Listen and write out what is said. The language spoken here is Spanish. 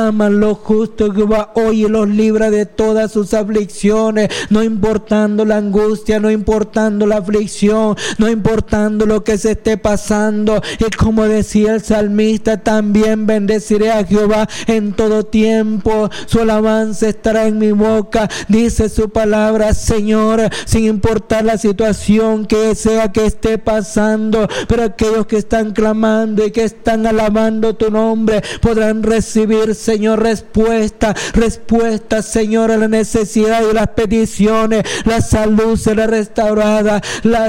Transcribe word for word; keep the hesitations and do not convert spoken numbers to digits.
aman los justos, Jehová oye y los libra de todas sus aflicciones, no importando la angustia, no importando la aflicción, no importando lo que se esté pasando. Y como decía el salmista, también bendeciré a Jehová en todo tiempo, su alabanza estará en mi boca. Dice su palabra, Señor, sin importar la situación que sea que esté pasando, pero aquellos que están clamando y que están alabando tu nombre podrán recibir, Señor, respuesta, respuesta, Señor, a la necesidad y las peticiones. La salud será restaurada, la